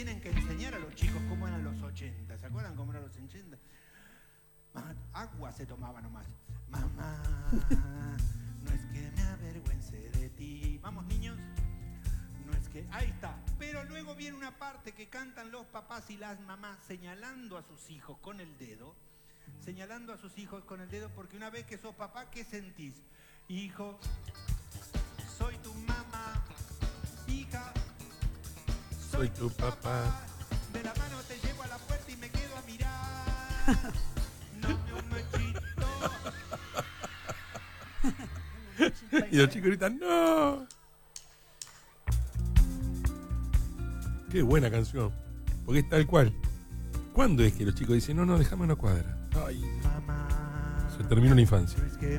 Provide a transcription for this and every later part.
tienen que enseñar a los chicos cómo eran los 80. ¿Se acuerdan cómo eran los 80? Agua se tomaba nomás. Mamá, no es que me avergüence de ti. Vamos, niños. No es que... Ahí está. Pero luego viene una parte que cantan los papás y las mamás señalando a sus hijos con el dedo. Señalando a sus hijos con el dedo, porque una vez que sos papá, ¿qué sentís? Hijo, soy tu mamá. Hija, soy tu papá. De la mano te llevo a la puerta y me quedo a mirar. No me machito. Y los chicos gritan, ¡no! Qué buena canción. Porque es tal cual. ¿Cuándo es que los chicos dicen, no, déjame una cuadra? Ay, mamá. Se terminó la infancia.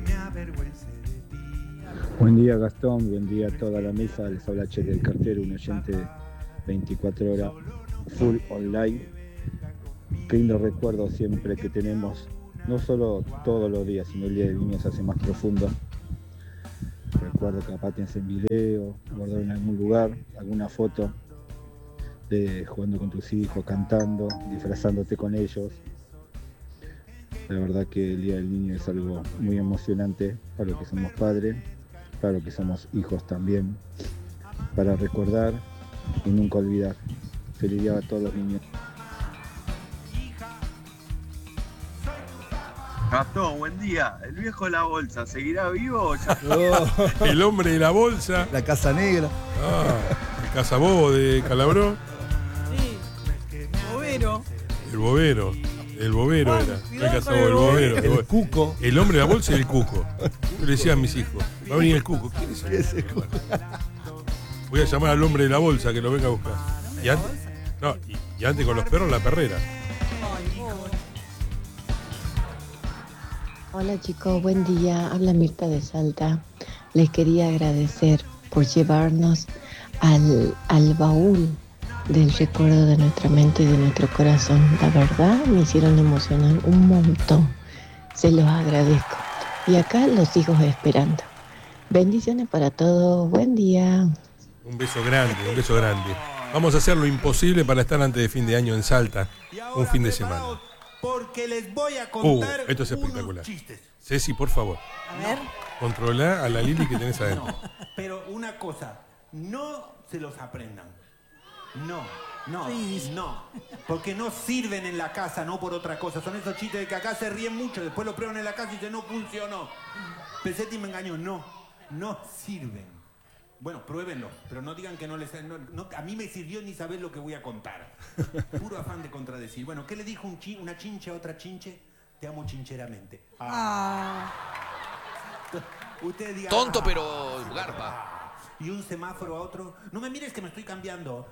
Buen día, Gastón. Buen día a toda la mesa. Les habla Che del Cartero, un oyente 24 horas full online. Qué lindo recuerdo siempre que tenemos, no solo todos los días, sino el Día del Niño se hace más profundo. Recuerdo que capaz tienes en video, guardado en algún lugar, alguna foto de jugando con tus hijos, cantando, disfrazándote con ellos. La verdad que el Día del Niño es algo muy emocionante para los que somos padres, para los que somos hijos también, para recordar y nunca olvidar. Feliz día a todos los niños. Gastón, buen día. ¿El viejo de la bolsa seguirá vivo o ya? Oh, el hombre de la bolsa. La Casa Negra. El cazabobo de Calabró. Sí. Bobero. El bobero. El bobero era. No el cazabobo, el bobero. El cuco. El hombre de la bolsa y el cuco. Yo le decía a mis hijos, va a venir el cuco. ¿Quién es ese cuco? Voy a llamar al hombre de la bolsa que lo venga a buscar. Y antes, no, y antes con los perros, la perrera. Hola chicos, buen día. Habla Mirta de Salta. Les quería agradecer por llevarnos al baúl del recuerdo de nuestra mente y de nuestro corazón. La verdad, me hicieron emocionar un montón. Se los agradezco. Y acá los hijos esperando. Bendiciones para todos. Buen día. Un beso grande, un beso grande. Vamos a hacer lo imposible para estar antes de fin de año en Salta, un fin de semana. Porque les voy a contar esto es espectacular. Chistes. Ceci, por favor. A ver. Controla a la Lili que tenés adentro. No, pero una cosa, no se los aprendan. No. Porque no sirven en la casa, no por otra cosa. Son esos chistes de que acá se ríen mucho, después lo prueban en la casa y dicen, no funcionó. Pesetti me engañó. No sirven. Bueno, pruébenlo, pero no digan que no les... No, a mí me sirvió ni saber lo que voy a contar. Puro afán de contradecir. Bueno, ¿qué le dijo una chinche a otra chinche? Te amo chincheramente. Usted diga... Tonto, pero garpa. Y un semáforo a otro. No me mires que me estoy cambiando.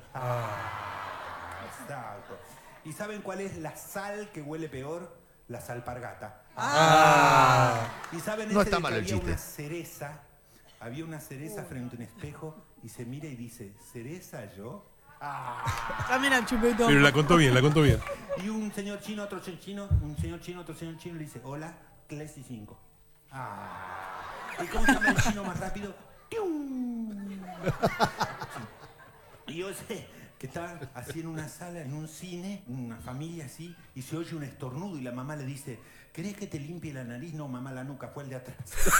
Exacto. ¿Y saben cuál es la sal que huele peor? Las alpargatas. ¿Y saben No ese está de mal que el había chiste. una cereza? Había una cereza frente a un espejo y se mira y dice, ¿cereza yo? También al chupetón. Pero la contó bien. Y un señor chino, otro chino, otro señor chino le dice, hola, Clesi 5. ¿Y cómo se llama el chino más rápido? Y yo sé que está así en una sala, en un cine, una familia así, y se oye un estornudo y la mamá le dice, ¿querés que te limpie la nariz? No, mamá, la nuca, fue el de atrás.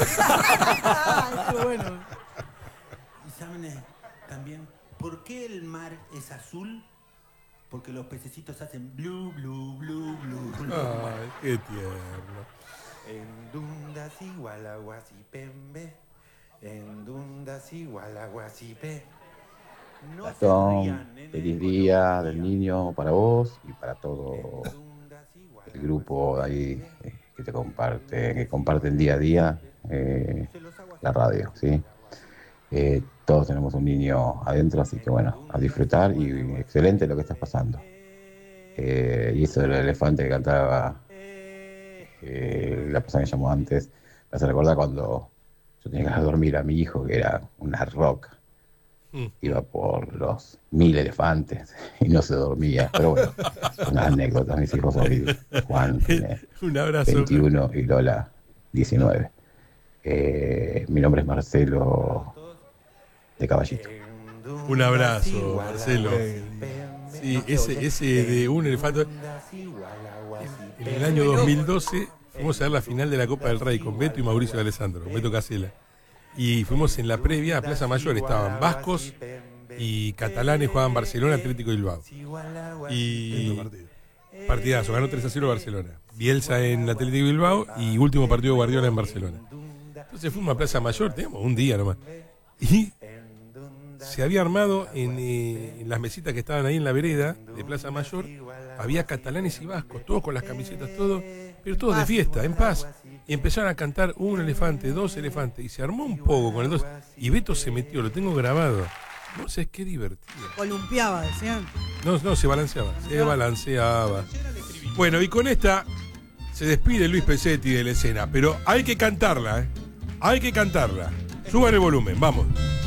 Qué bueno. Y saben también, ¿por qué el mar es azul? Porque los pececitos hacen blue, blue, blue, blue, blue. Ay, qué tierno. En dundas igual a guasipembe, en dundas igual a guasipe. No Gastón, feliz día del niño para vos y para todo el grupo ahí que comparten día a día la radio, ¿sí? Todos tenemos un niño adentro, así que bueno, a disfrutar y excelente lo que estás pasando. Y eso del elefante que cantaba la persona que llamó antes, me hace recordar cuando yo tenía que dormir a mi hijo, que era una roca. Iba por los 1000 elefantes y no se dormía, pero bueno, unas anécdotas. Mis hijos hoy, Juan tiene Un abrazo. 21 y Lola 19. Mi nombre es Marcelo de Caballito. Un abrazo, Marcelo. Sí, ese de un elefante. En el año 2012 fuimos a ver la final de la Copa del Rey con Beto y Mauricio de Alessandro, con Beto Casella. Y fuimos en la previa a Plaza Mayor, estaban vascos y catalanes, jugaban Barcelona, Atlético y Bilbao. Y partidazo, ganó 3-0 Barcelona. Bielsa en Atlético y Bilbao y último partido Guardiola en Barcelona. Entonces fuimos a Plaza Mayor, teníamos un día nomás. Y se había armado en las mesitas que estaban ahí en la vereda de Plaza Mayor, había catalanes y vascos, todos con las camisetas, todos, pero todos de fiesta, en paz. Y empezaron a cantar un elefante, dos elefantes, y se armó un poco con el dos. Y Beto se metió, lo tengo grabado. No sé, qué divertido. Columpiaba, decían. No, se balanceaba. Bueno, y con esta se despide Luis Pesetti de la escena, pero hay que cantarla, ¿eh? Hay que cantarla. Suban el volumen, vamos.